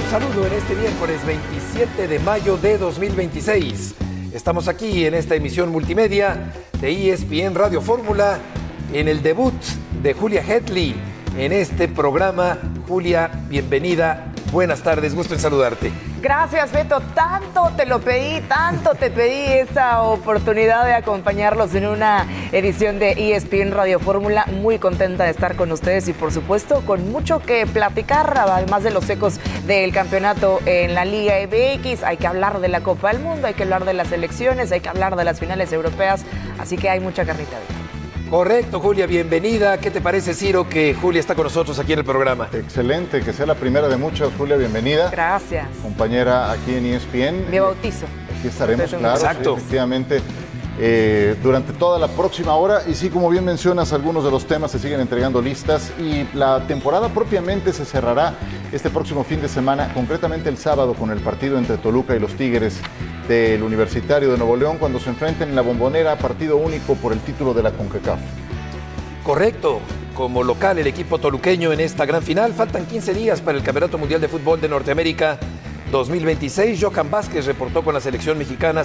saludo en este miércoles 27 de mayo de 2026. Estamos aquí en esta emisión multimedia de ESPN Radio Fórmula en el debut de Julia Headley en este programa. Julia, bienvenida. Buenas tardes, gusto en saludarte. Gracias, Beto. Tanto te lo pedí, tanto te pedí esta oportunidad de acompañarlos en una edición de ESPN Radio Fórmula. Muy contenta de estar con ustedes y, por supuesto, con mucho que platicar, además de los ecos del campeonato en la Liga MX. Hay que hablar de la Copa del Mundo, hay que hablar de las elecciones, hay que hablar de las finales europeas, así que hay mucha carnita, Beto. Correcto, Julia, bienvenida. ¿Qué te parece, Ciro, que Julia está con nosotros aquí en el programa? Excelente, que sea la primera de muchas. Julia, bienvenida. Gracias. Compañera aquí en ESPN. Mi bautizo. Aquí estaremos, claro. Exacto. Sí, efectivamente, durante toda la próxima hora. Y sí, como bien mencionas, algunos de los temas se siguen entregando listas. Y la temporada propiamente se cerrará este próximo fin de semana, concretamente el sábado, con el partido entre Toluca y los Tigres del Universitario de Nuevo León, cuando se enfrenten en la Bombonera, partido único por el título de la CONCACAF. Correcto, como local el equipo toluqueño en esta gran final. Faltan 15 días para el Campeonato Mundial de Fútbol de Norteamérica 2026. Johan Vázquez se reportó con la selección mexicana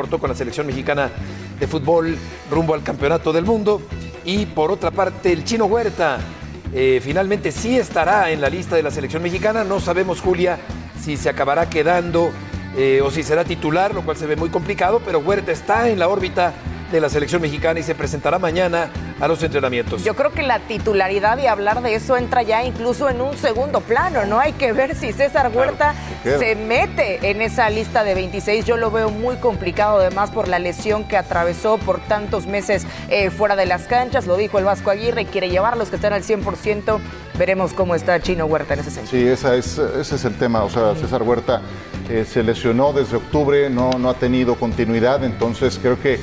de fútbol rumbo al Campeonato del Mundo. Y por otra parte, el Chino Huerta finalmente sí estará en la lista de la selección mexicana. No sabemos, Julia, si se acabará quedando o si será titular, lo cual se ve muy complicado, pero Huerta está en la órbita de la selección mexicana y se presentará mañana a los entrenamientos. Yo creo que la titularidad y hablar de eso entra ya incluso en un segundo plano, ¿no? Hay que ver si César Huerta se mete en esa lista de 26. Yo lo veo muy complicado, además por la lesión que atravesó por tantos meses fuera de las canchas. Lo dijo el Vasco Aguirre, quiere llevarlos que están al 100%. Veremos cómo está Chino Huerta en ese sentido. Sí, ese es el tema. O sea, César Huerta se lesionó desde octubre, no ha tenido continuidad, entonces creo que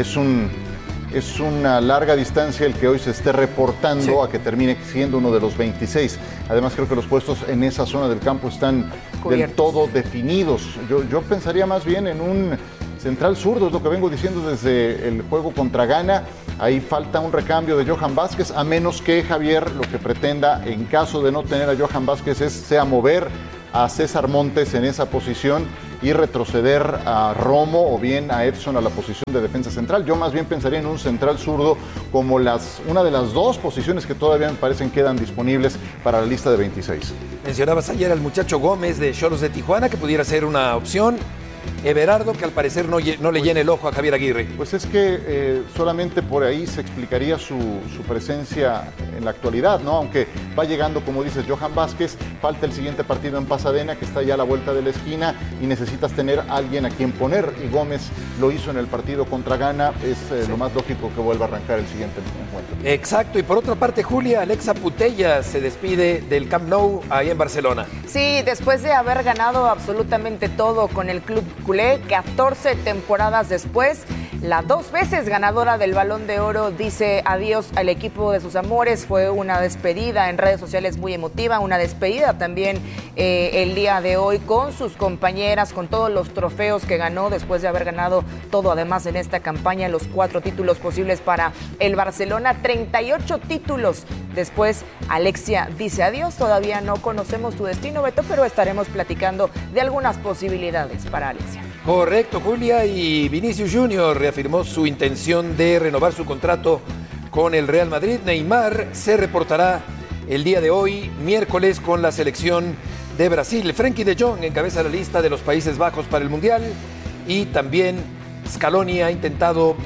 es una larga distancia el que hoy se esté reportando a que termine siendo uno de los 26. Además, creo que los puestos en esa zona del campo están del todo definidos. Yo pensaría más bien en un central zurdo, es lo que vengo diciendo desde el juego contra Ghana. Ahí falta un recambio de Johan Vázquez, a menos que Javier lo que pretenda, en caso de no tener a Johan Vázquez, sea mover a César Montes en esa posición y retroceder a Romo o bien a Edson a la posición de defensa central. Yo más bien pensaría en un central zurdo como una de las dos posiciones que todavía me parecen quedan disponibles para la lista de 26. Mencionabas ayer al muchacho Gómez de Xolos de Tijuana, que pudiera ser una opción. Everardo, que al parecer no le llena el ojo a Javier Aguirre. Pues es que solamente por ahí se explicaría su presencia en la actualidad, ¿no? Aunque va llegando, como dices, Johan Vázquez, falta el siguiente partido en Pasadena, que está ya a la vuelta de la esquina, y necesitas tener a alguien a quien poner, y Gómez lo hizo en el partido contra Ghana. Es lo más lógico que vuelva a arrancar el siguiente encuentro. Exacto, y por otra parte, Julia, Alexa Putellas se despide del Camp Nou ahí en Barcelona. Sí, después de haber ganado absolutamente todo con el club culé, 14 temporadas después, la 2 veces ganadora del Balón de Oro dice adiós al equipo de sus amores. Fue una despedida en redes sociales muy emotiva, una despedida también el día de hoy con sus compañeras, con todos los trofeos que ganó después de haber ganado todo, además en esta campaña, los 4 títulos posibles para el Barcelona, 38 títulos después. Alexia dice adiós. Todavía no conocemos su destino, Beto, pero estaremos platicando de algunas posibilidades para Alexia. Correcto, Julia, y Vinicius Junior reafirmó su intención de renovar su contrato con el Real Madrid. Neymar se reportará el día de hoy, miércoles, con la selección de Brasil. Frenkie de Jong encabeza la lista de los Países Bajos para el Mundial, y también Scaloni ha intentado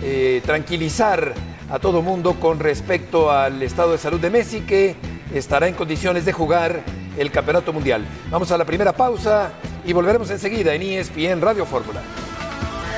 tranquilizar a todo mundo con respecto al estado de salud de Messi, que estará en condiciones de jugar el Campeonato Mundial. Vamos a la primera pausa y volveremos enseguida en ESPN Radio Fórmula.